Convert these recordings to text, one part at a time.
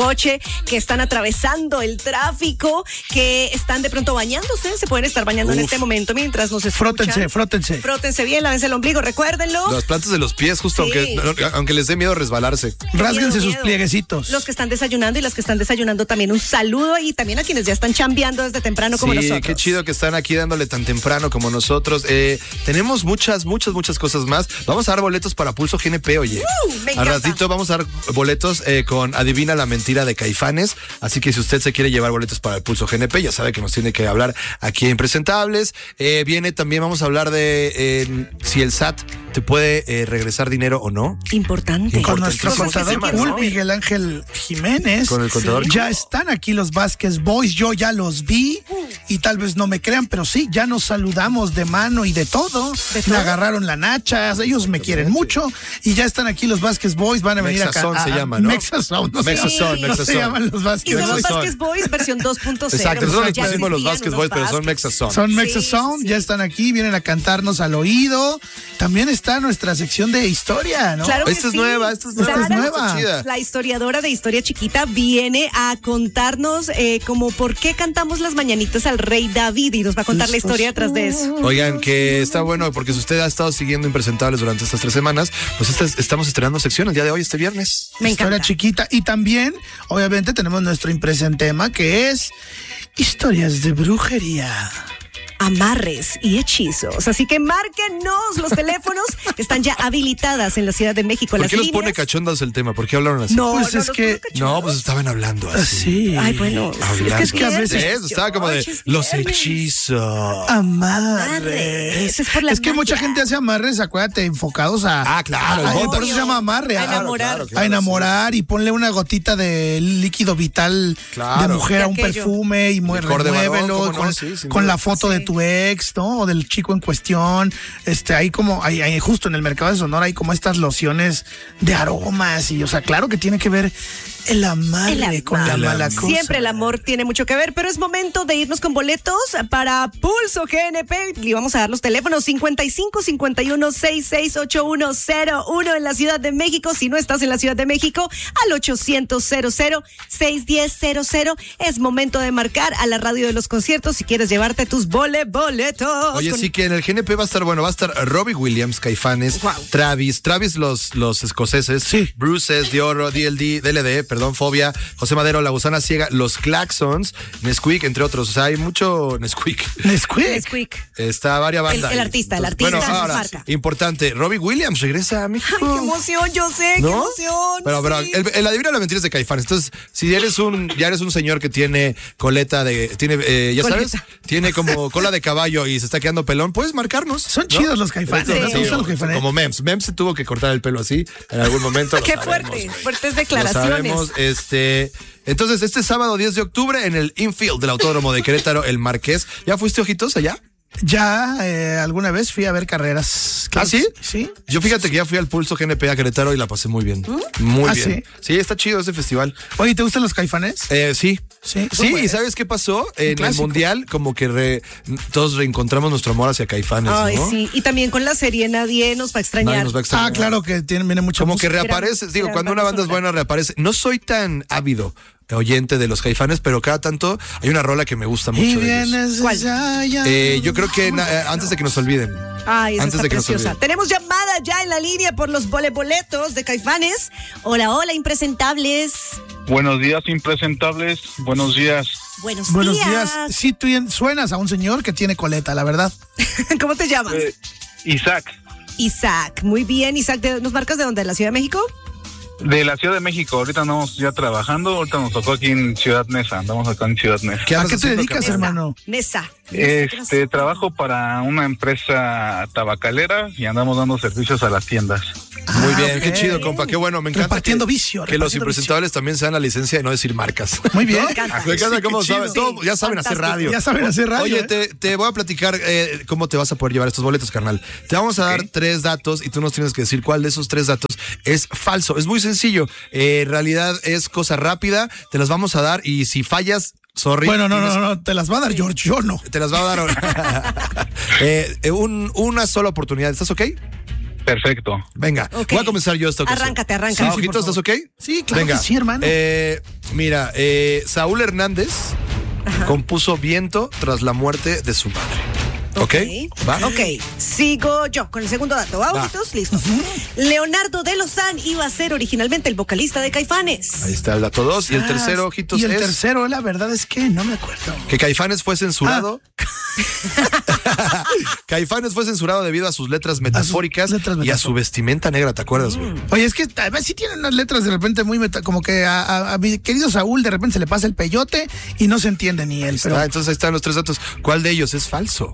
coche, que están atravesando el tráfico, que están de pronto bañándose, se pueden estar bañando en este momento mientras nos escuchan. Frótense. Frótense bien, lávense el ombligo, recuérdenlo. Las plantas de los pies, justo, Sí. aunque les dé miedo resbalarse. Rásguense sus plieguecitos. Los que están desayunando y las que están desayunando también un saludo, y también a quienes ya están chambeando desde temprano como nosotros. Sí, qué chido que están aquí dándole tan temprano como nosotros. Tenemos muchas cosas más. Vamos a dar boletos para Pulso GNP, oye. Me Al encanta. ratito vamos a dar boletos con Adivina la Mentira de Caifanes. Así que si usted se quiere llevar boletos para el Pulso GNP, ya sabe que nos tiene que hablar aquí en Impresentables. Viene también, vamos a hablar de si el SAT te puede regresar dinero o no. Importante. Con nuestro Cosas que contador se quieren cool, saber. Miguel Ángel Jiménez. Con el contador. Ya están aquí los Vázquez Boys, yo ya los vi y tal vez no me crean, pero sí, ya nos saludamos de mano y de todo. Me agarraron la nacha, ellos me quieren mucho y ya están aquí los Vázquez Boys, van a venir acá. Mexazón se llama, ¿no? Mexazón, no sé. Mexazón, No se llaman los Y Vázquez son los Boys. Vázquez Boys versión 2.0. Exacto, nosotros Ya les pusimos los existían Vázquez unos Boys, pero son Vázquez. Mexazón. Son Sí, Mexazón, sí. ya están aquí, vienen a cantarnos al oído. También está nuestra sección de historia, ¿no? Claro que Esta es sí. nueva, esta es nueva. Está chida. La historiadora de Historia Chiquita viene a contarnos como por qué cantamos las mañanitas al rey David, y nos va a contar la historia detrás de eso. Oigan, que está bueno, porque si usted ha estado siguiendo Impresentables durante estas 3 semanas, pues estamos estrenando sección el día de hoy, este viernes. Me Historia encanta. chiquita. Y también, obviamente, tenemos nuestro impresentema que es historias de brujería. Amarres y hechizos. Así que márquenos, los teléfonos están ya habilitadas en la Ciudad de México. ¿Por las qué los líneas. pone cachondas el tema? ¿Por qué hablaron así? No, Pues no, es los que- pone cachondos. No, pues estaban hablando así. Sí. Ay, bueno, Hablando. es que a veces- De eso, estaba como de Oye, es los viernes. hechizos. Amarre. Eso es por la que mucha magia. gente hace amarres, acuérdate, enfocados a. Ah, claro, el por botox. eso se llama amarre. A enamorar. A enamorar y ponle una gotita de líquido vital Claro. de mujer a un De aquello. perfume y Licor de varón, remuévelo ¿cómo no? con, Sí, sin con duda. la foto de Sí. tu ex, ¿no? O del chico en cuestión. Ahí como, hay justo en el mercado de Sonora hay como estas lociones de aromas y, o sea, claro que tiene que ver el amarre con la mala cosa. Siempre el amor tiene mucho que ver, pero es momento de irnos con boletos para Pulso GNP. Y vamos a dar los teléfonos 55 51 66 8101 en la Ciudad de México. Si no estás en la Ciudad de México, al 800 00 610 00. Es momento de marcar a la radio de los conciertos si quieres llevarte tus boletos. Oye, sí que en el GNP va a estar, bueno, va a estar Robbie Williams, Caifanes, Wow. Travis los escoceses, Sí. Bruces, Dioro, DLD, Fobia, José Madero, La Gusana Ciega, los Claxons, Nesquik, entre otros. O sea, hay mucho Nesquik. Nesquik. Está varias bandas. El ahí. artista, Bueno, es ahora, marca. importante, Robbie Williams regresa a México. Ay, qué emoción, yo sé, qué ¿No? emoción. Pero sí. el adivina la mentira es de Caifanes. Entonces, si ya eres un señor que tiene coleta ya Coleta. sabes, tiene como cola de caballo y se está quedando pelón, puedes marcarnos. Son ¿no? chidos los Caifanes. Sí. ¿No te gustan los Caifanes? Como Mems. Mems se tuvo que cortar el pelo así en algún momento. Qué lo sabemos, fuerte, güey. fuertes Lo declaraciones. sabemos, entonces, este sábado 10 de octubre en el infield del Autódromo de Querétaro, el Marqués. ¿Ya fuiste, ojitos, allá? Ya alguna vez fui a ver carreras. ¿Ah, sí? Sí. Yo fíjate que ya fui al Pulso GNP a Querétaro y la pasé muy bien. Muy ¿Ah, bien. Sí, está chido ese festival. Oye, ¿te gustan los Caifanes? Sí. Sí. Sí, Bueno, ¿y sabes qué pasó? En el clásico. Mundial, como que todos reencontramos nuestro amor hacia Caifanes, Ay, ¿no? sí. Y también con la serie Nadie nos va a extrañar. Nadie nos va a extrañar. Ah, claro que viene mucho. Como que reaparece, digo, cuando una banda es buena reaparece. No soy tan ávido oyente de los Caifanes, pero cada tanto hay una rola que me gusta mucho Y de ellos. vienes ¿Cuál? Yo creo que antes de que nos olviden. Ay, esa Antes está de que nos preciosa. olviden. Tenemos llamada ya en la línea por los boletos de Caifanes. Hola, hola, impresentables. Buenos días, impresentables. Buenos días. Buenos días. Sí, tú suenas a un señor que tiene coleta, la verdad. ¿Cómo te llamas? Isaac, Isaac. Muy bien, Isaac. ¿Nos marcas de dónde? ¿De la Ciudad de México? de la Ciudad de México. Ahorita andamos ya trabajando. Ahorita nos tocó aquí en Ciudad Neza. Andamos acá en Ciudad Neza. ¿A qué te haciendo, dedicas, carnal? hermano? Nesa. Trabajo para una empresa tabacalera y andamos dando servicios a las tiendas. Muy bien, ok. qué chido, compa. Qué bueno, me encanta. Repartiendo que, vicio, Que los repartiendo impresentables también se dan la licencia de no decir marcas. Muy bien. Me encanta. Me encanta Sí, cómo qué saben. chido. Todo, ya saben hacer Fantástico. radio. Ya saben hacer radio. Oye, ¿eh? te voy a platicar cómo te vas a poder llevar estos boletos, carnal. Te vamos a dar 3 datos y tú nos tienes que decir cuál de esos 3 datos es falso. Es muy sencillo. En realidad es cosa rápida. Te las vamos a dar y si fallas, sorry. Bueno, no, te las va a dar George, yo no. Te las va a dar una sola oportunidad. ¿Estás ok? Perfecto. Venga, Ok. voy a comenzar yo esta ocasión. Arráncate. Sí, Ojito, por ¿estás ok? Sí, claro Venga. que sí, hermano. Mira, Saúl Hernández compuso Viento tras la muerte de su madre. ¿Ok? ¿Va? Ok, sigo yo con el segundo dato. ¿Va, ojitos? Listo. Leonardo de Lozán iba a ser originalmente el vocalista de Caifanes. Ahí está el dato 2. Y el tercero, ojitos, Y el es tercero, la verdad es que no me acuerdo. que Caifanes fue censurado. Caifanes fue censurado debido a sus letras metafóricas letras y a su metafóricas. vestimenta negra, ¿te acuerdas, güey? Oye, es que a veces sí tienen unas letras de repente muy como que a mi querido Saúl de repente se le pasa el peyote y no se entiende ni él. Pero Entonces ahí están los tres datos. ¿Cuál de ellos es falso?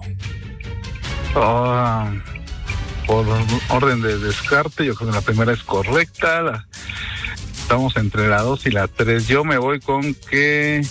Por orden de descarte, yo creo que la primera es correcta. Estamos entre la 2 y la 3. Yo me voy con que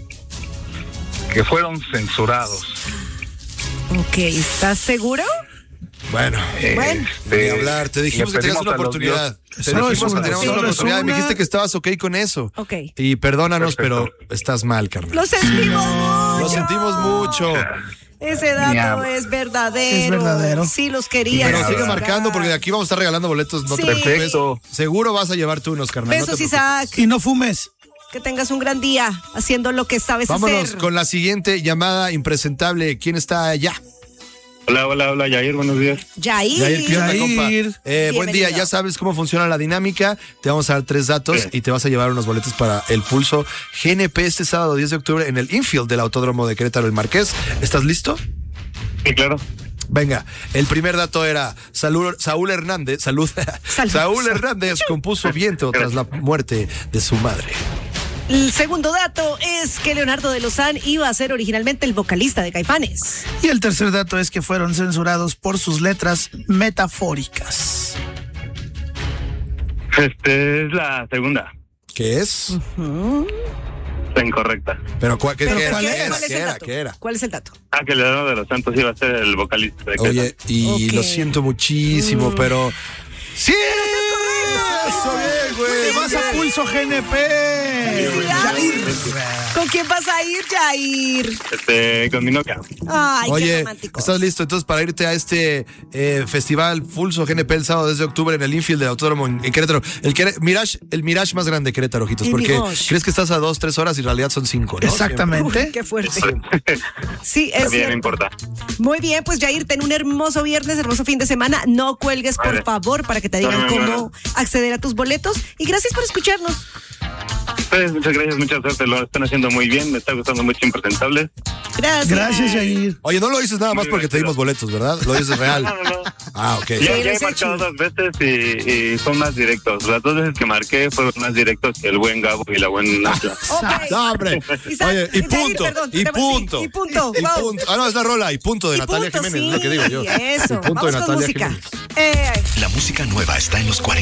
fueron censurados. Ok, ¿estás seguro? Bueno, Bueno. ni hablar. Te dijimos que tenías una oportunidad. Te Solo dijimos es que una, teníamos solo una es oportunidad y me una. dijiste que estabas ok con eso. Ok. Y perdónanos, Perfecto. pero estás mal, carnal. Lo sentimos mucho. Lo sentimos mucho. Ese dato Miau. es verdadero. Es verdadero. Sí, los quería. Pero Pero sigue sigue marcando porque de aquí vamos a estar regalando boletos. No Sí. te preocupes. Perfecto. Seguro vas a llevarte unos, carnal. no te Besos, preocupes. Isaac. y no fumes. Que tengas un gran día haciendo lo que sabes Vámonos hacer. con la siguiente llamada impresentable. ¿Quién está allá? Hola, Yair, buenos días. Yair. Yair, ¿qué onda, compa? Yair. Buen día, Bienvenido. ya sabes cómo funciona la dinámica. Te vamos a dar 3 datos Sí. y te vas a llevar unos boletos para el Pulso GNP este sábado 10 de octubre en el infield del Autódromo de Querétaro El Marqués. ¿Estás listo? Sí, claro. Venga, el primer dato era Saúl Hernández, Saúl Hernández compuso Viento tras la muerte de su madre. El segundo dato es que Leonardo de Lozán iba a ser originalmente el vocalista de Caifanes. Y el tercer dato es que fueron censurados por sus letras metafóricas. Es la segunda. ¿Qué es? Está incorrecta. Pero ¿qué ¿Pero era? cuál ¿Qué es? era? ¿Cuál es ¿Qué el era? dato? ¿Qué era? ¿Cuál es el dato? Que Leonardo de los Santos iba a ser el vocalista de Oye, Caifanes. y Ok. lo siento muchísimo, pero ¡sí! ¡Eso bien, güey! ¡Te vas a Pulso GNP! Yair. ¿Con quién vas a ir, Yair? Con mi novia. Ay, qué Oye, romántico. ¿estás listo entonces para irte a este festival Pulso GNP el sábado desde octubre en el infield del Autódromo en Querétaro? El Mirage más grande de Querétaro, ojitos, El porque Mirage. crees que estás a 2-3 horas y en realidad son 5, ¿no? Exactamente. Uy, qué fuerte. Sí, es También cierto. no importa. Muy bien, pues Yair, ten un hermoso viernes, hermoso fin de semana. No cuelgues, por Vale. favor, para que te digan No, no, no, cómo acceder a tus boletos. Y gracias por escucharnos. Pues, muchas gracias, mucha suerte. Lo están haciendo muy bien. Me está gustando mucho Impresentables. Gracias. Gracias, Yair. Oye, no lo dices nada más porque te dimos boletos, ¿verdad? Lo dices real. No. Ah, ok. Ya, Sí, ya lo he has marcado hecho. 2 veces y son más directos. Las 2 veces que marqué fueron más directos que el buen Gabo y la buena Nacha. Ok. No, hombre. Isaac, Oye, y Yair, punto. perdón, Y sí, punto. y punto. Y Wow. punto. Ah, no, es la rola. Y punto de Y Natalia punto, Jiménez, sí, es lo que digo yo. Eso. Y punto Vamos de con Natalia música. Jiménez. La música nueva está en los 40.